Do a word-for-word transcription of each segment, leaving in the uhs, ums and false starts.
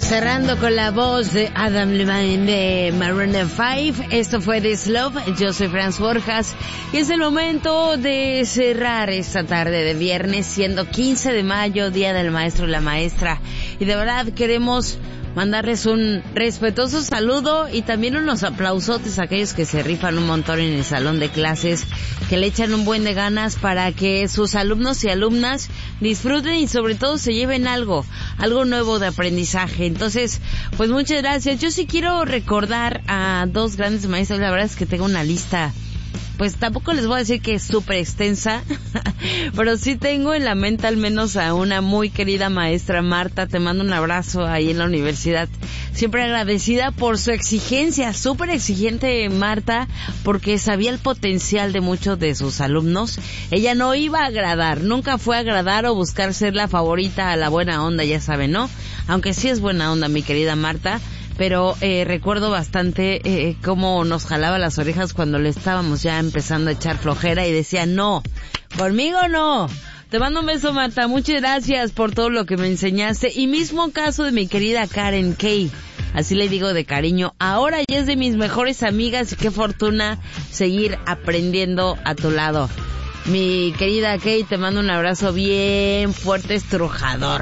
Cerrando con la voz de Adam Levine de Maroon five, esto fue This Love. Yo soy Franz Borjas y es el momento de cerrar esta tarde de viernes, siendo quince de mayo, Día del Maestro y la Maestra, y de verdad queremos mandarles un respetuoso saludo y también unos aplausotes a aquellos que se rifan un montón en el salón de clases, que le echan un buen de ganas para que sus alumnos y alumnas disfruten y sobre todo se lleven algo, algo nuevo de aprendizaje. Entonces, pues muchas gracias. Yo sí quiero recordar a dos grandes maestros, la verdad es que tengo una lista, pues tampoco les voy a decir que es súper extensa, pero sí tengo en la mente al menos a una muy querida maestra, Marta. Te mando un abrazo ahí en la universidad. Siempre agradecida por su exigencia, súper exigente Marta, porque sabía el potencial de muchos de sus alumnos. Ella no iba a agradar, nunca fue a agradar o buscar ser la favorita a la buena onda, ya saben, ¿no? Aunque sí es buena onda mi querida Marta. Pero eh, recuerdo bastante eh, cómo nos jalaba las orejas cuando le estábamos ya empezando a echar flojera y decía, no, conmigo no. Te mando un beso, Marta, muchas gracias por todo lo que me enseñaste. Y mismo caso de mi querida Karen Kay, así le digo de cariño, ahora ya es de mis mejores amigas y qué fortuna seguir aprendiendo a tu lado. Mi querida Kay, te mando un abrazo bien fuerte, estrujador.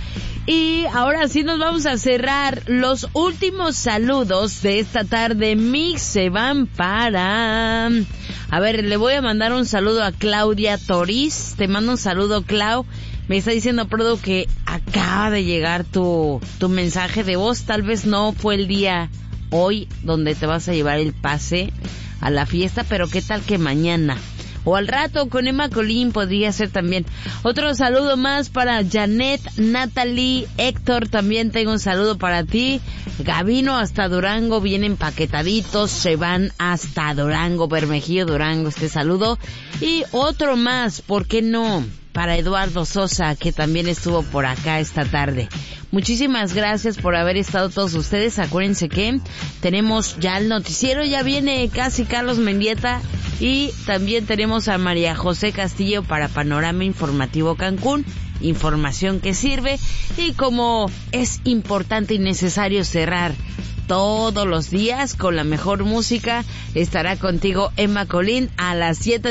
Y ahora sí nos vamos a cerrar. Los últimos saludos de esta tarde mix se van para... A ver, le voy a mandar un saludo a Claudia Toriz. Te mando un saludo, Clau. Me está diciendo, Prodo, que acaba de llegar tu, tu mensaje de voz. Tal vez no fue el día hoy donde te vas a llevar el pase a la fiesta, pero qué tal que mañana o al rato con Emma Colín podría ser también. Otro saludo más para Janet, Natalie, Héctor, también tengo un saludo para ti. Gabino hasta Durango, vienen empaquetaditos, se van hasta Durango, Bermejillo, Durango, este saludo. Y otro más, ¿por qué no? Para Eduardo Sosa, que también estuvo por acá esta tarde. Muchísimas gracias por haber estado todos ustedes. Acuérdense que tenemos ya el noticiero, ya viene casi Carlos Mendieta, y también tenemos a María José Castillo para Panorama Informativo Cancún, información que sirve. Y como es importante y necesario cerrar todos los días con la mejor música, estará contigo Emma Colín a las siete